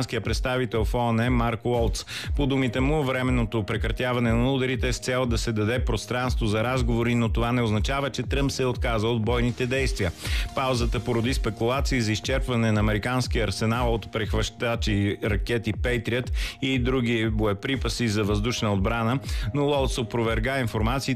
американския представител в ООН Марк Уолтс. По думите му, временното прекратяване на ударите е с цел да се даде пространство за разговори, но това не означава, че Тръмп се отказа от бойните действия. Паузата породи спекулации за изчерпване на американския арсенал от прехващачи ракети Patriot и други боеприпаси за въздушна отбрана, но Уолтс опроверга информациите,